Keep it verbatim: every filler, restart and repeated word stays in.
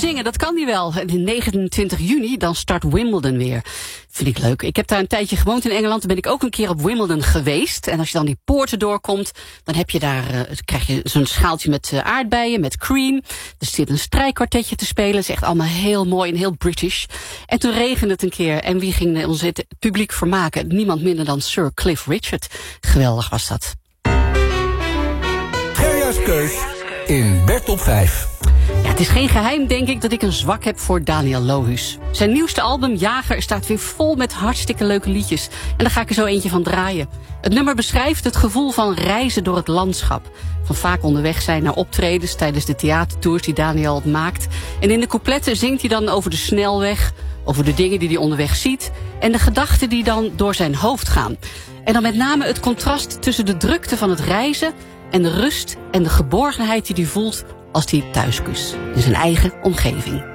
zingen, dat kan hij wel. En negenentwintig juni, dan start Wimbledon weer. Vind ik leuk. Ik heb daar een tijdje gewoond in Engeland. Dan ben ik ook een keer op Wimbledon geweest. En als je dan die poorten doorkomt, dan heb je daar, uh, krijg je zo'n schaaltje met uh, aardbeien, met cream. Er zit een strijkkwartetje te spelen. Het is echt allemaal heel mooi en heel British. En toen regende het een keer. En wie ging ons het publiek vermaken? Niemand minder dan Sir Cliff Richard. Geweldig was dat. Gerja's Keus in Bert op vijf. Ja, het is geen geheim, denk ik, dat ik een zwak heb voor Daniel Lohuus. Zijn nieuwste album, Jager, staat weer vol met hartstikke leuke liedjes. En daar ga ik er zo eentje van draaien. Het nummer beschrijft het gevoel van reizen door het landschap. Van vaak onderweg zijn naar optredens tijdens de theatertours die Daniel maakt. En in de coupletten zingt hij dan over de snelweg, over de dingen die hij onderweg ziet en de gedachten die dan door zijn hoofd gaan. En dan met name het contrast tussen de drukte van het reizen en de rust en de geborgenheid die hij voelt als hij thuis is. In zijn eigen omgeving.